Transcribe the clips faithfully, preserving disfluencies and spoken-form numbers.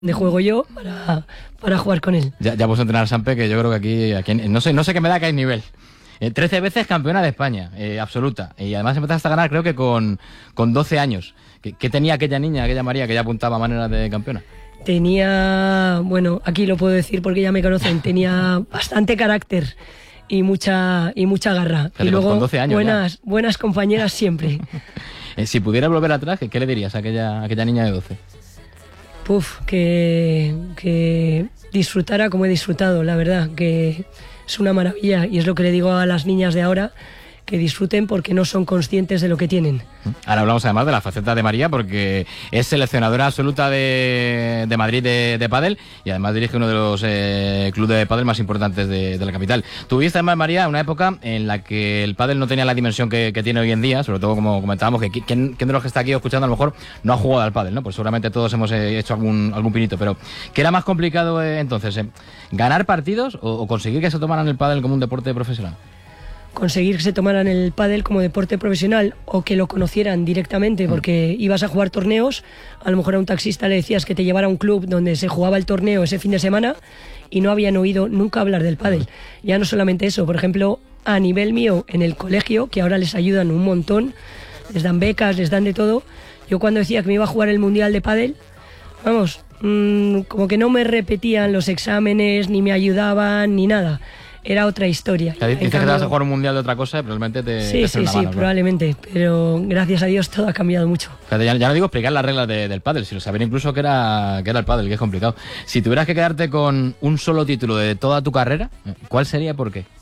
de juego yo para, para jugar con él. Ya, ya puedo entrenar a Sampe, que yo creo que aquí, aquí no sé, no sé qué me da que hay nivel. Eh, trece veces campeona de España, eh, absoluta. Y además empezaste a ganar creo que con, con doce años. ¿Qué, ¿Qué tenía aquella niña, aquella María, que ya apuntaba a manera de campeona? Tenía, bueno, aquí lo puedo decir porque ya me conocen, tenía bastante carácter y mucha y mucha garra. Fíjate, y luego con doce años buenas, buenas compañeras siempre. eh, si pudieras volver atrás, ¿qué le dirías a aquella, a aquella niña de doce? Puf, que, que disfrutara como he disfrutado, la verdad, que es una maravilla y es lo que le digo a las niñas de ahora, que disfruten porque no son conscientes de lo que tienen. Ahora hablamos además de la faceta de María, porque es seleccionadora absoluta de, de Madrid de, de pádel y además dirige uno de los eh, clubes de pádel más importantes de, de la capital. Tuviste además, María, una época en la que el pádel no tenía la dimensión que, que tiene hoy en día, sobre todo como comentábamos, que ¿quién, quién de los que está aquí escuchando a lo mejor no ha jugado al pádel, ¿no? Pues seguramente todos hemos eh, hecho algún, algún pinito, pero ¿qué era más complicado eh, entonces? Eh, ¿Ganar partidos o, o conseguir que se tomaran el pádel como un deporte profesional? Conseguir que se tomaran el pádel como deporte profesional o que lo conocieran directamente, porque ibas a jugar torneos, a lo mejor a un taxista le decías que te llevara a un club donde se jugaba el torneo ese fin de semana y no habían oído nunca hablar del pádel. Ya no solamente eso, por ejemplo, a nivel mío en el colegio, que ahora les ayudan un montón, les dan becas, les dan de todo. Yo cuando decía que me iba a jugar el mundial de pádel, vamos, mmm, como que no me repetían los exámenes, ni me ayudaban, ni nada. Era otra historia. O sea, dices cambio... que te vas a jugar un mundial de otra cosa y probablemente te... Sí, te sí, una sí, mano, probablemente. Claro. Pero gracias a Dios todo ha cambiado mucho. O sea, ya, ya no digo explicar las reglas de, del pádel, sino saber incluso que era, que era el pádel, que es complicado. Si tuvieras que quedarte con un solo título de toda tu carrera, ¿cuál sería y por qué?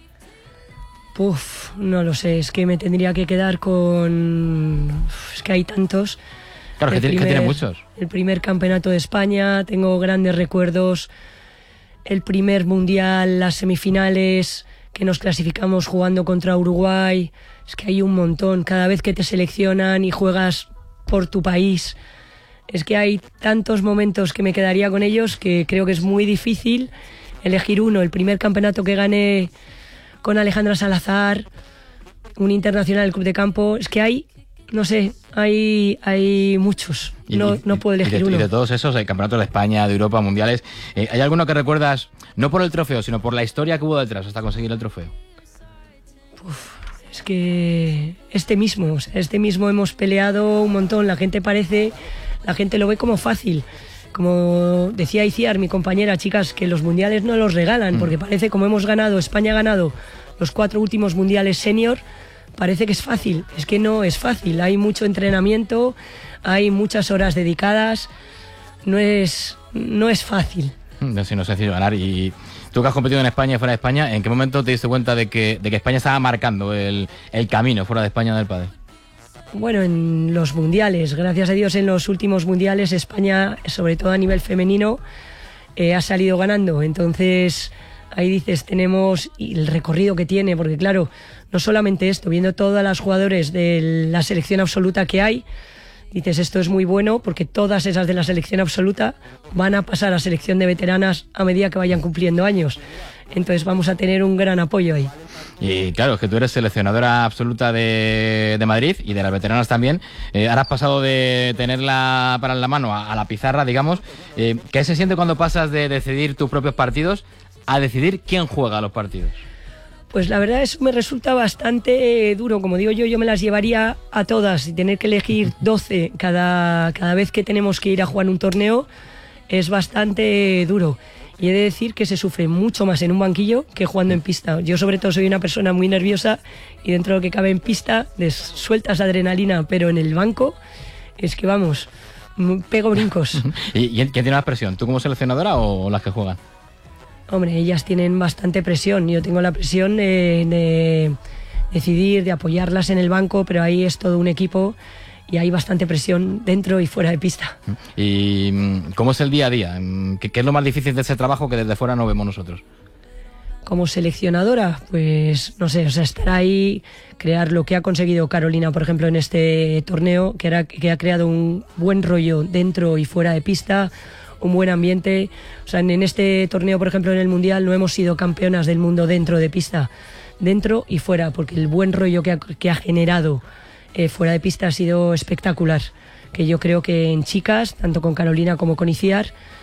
Puf, no lo sé. Es que me tendría que quedar con... Es que hay tantos. Claro, que, primer, que tiene muchos. El primer campeonato de España, tengo grandes recuerdos. El primer mundial, las semifinales, que nos clasificamos jugando contra Uruguay. Es que hay un montón. Cada vez que te seleccionan y juegas por tu país, es que hay tantos momentos que me quedaría con ellos que creo que es muy difícil elegir uno. El primer campeonato que gané con Alejandra Salazar, un internacional del Club de Campo, es que hay... No sé, hay, hay muchos, no, no puedo elegir y de, uno. Y de todos esos, hay campeonatos de España, de Europa, mundiales, eh, ¿hay alguno que recuerdas, no por el trofeo, sino por la historia que hubo detrás hasta conseguir el trofeo? Uf, es que este mismo, o sea, este mismo hemos peleado un montón, la gente parece, la gente lo ve como fácil. Como decía Iciar, mi compañera, chicas, que los mundiales no los regalan, mm. porque parece como hemos ganado, España ha ganado los cuatro últimos mundiales senior. Parece que es fácil, es que no es fácil, hay mucho entrenamiento, hay muchas horas dedicadas, no es, no es fácil. No, sí, no es sencillo ganar. Y tú que has competido en España y fuera de España, ¿en qué momento te diste cuenta de que, de que España estaba marcando el, el camino fuera de España del pádel? Bueno, en los mundiales, gracias a Dios en los últimos mundiales España, sobre todo a nivel femenino, eh, ha salido ganando, entonces... Ahí dices, tenemos el recorrido que tiene, porque claro, no solamente esto, viendo todas las jugadores de la selección absoluta que hay, dices, esto es muy bueno, porque todas esas de la selección absoluta van a pasar a selección de veteranas a medida que vayan cumpliendo años. Entonces vamos a tener un gran apoyo ahí. Y claro, es que tú eres seleccionadora absoluta de, de Madrid y de las veteranas también. Eh, ahora has pasado de tenerla para la mano a, a la pizarra, digamos. Eh, ¿Qué se siente cuando pasas de decidir tus propios partidos a decidir quién juega los partidos? Pues la verdad eso me resulta bastante eh, duro. Como digo yo, yo me las llevaría a todas y tener que elegir doce cada, cada vez que tenemos que ir a jugar un torneo es bastante duro. Y he de decir que se sufre mucho más en un banquillo que jugando en pista. Yo sobre todo soy una persona muy nerviosa y dentro de lo que cabe en pista les sueltas adrenalina, pero en el banco es que vamos, pego brincos. ¿Y quién tiene más presión? ¿Tú como seleccionadora o las que juegan? Hombre, ellas tienen bastante presión. Yo tengo la presión de, de decidir, de apoyarlas en el banco, pero ahí es todo un equipo y hay bastante presión dentro y fuera de pista. ¿Y cómo es el día a día? ¿Qué, qué es lo más difícil de ese trabajo que desde fuera no vemos nosotros? Como seleccionadora, pues no sé, o sea, estar ahí, crear lo que ha conseguido Carolina, por ejemplo, en este torneo, que, era, que ha creado un buen rollo dentro y fuera de pista, un buen ambiente. O sea, en este torneo, por ejemplo, en el Mundial no hemos sido campeonas del mundo dentro de pista, dentro y fuera, porque el buen rollo que ha, que ha generado eh, fuera de pista ha sido espectacular. que yo creo que en chicas, tanto con Carolina como con Iciar,